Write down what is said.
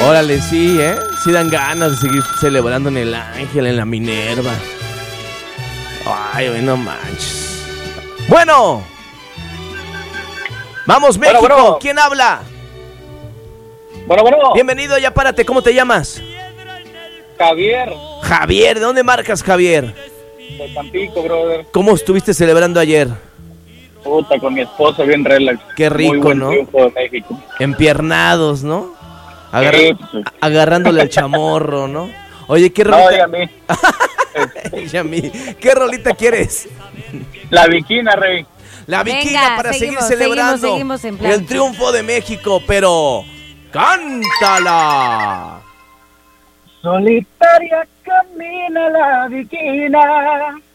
Órale, sí, ¿eh? Sí dan ganas de seguir celebrando en el Ángel, en la Minerva. Ay, güey, no manches. Bueno. Vamos, México. Bueno. ¿Quién habla? Bueno. Bienvenido, ya párate. ¿Cómo te llamas? Javier, Javier, ¿de dónde marcas, Javier? de Tampico, brother. ¿Cómo estuviste celebrando ayer? Puta, con mi esposa, bien relax. Qué rico, Muy buen ¿no? triunfo de México. Empiernados, ¿no? Sí. Agarrándole el chamorro, ¿no? Oye, ¿qué No, rolita? y a mí. Y a mí. ¿Qué rolita quieres? La Bikina, rey. La Bikina. Venga, para seguimos, seguir celebrando seguimos en plan. el triunfo de México, pero ¡cántala! Solitaria camina la Bikina,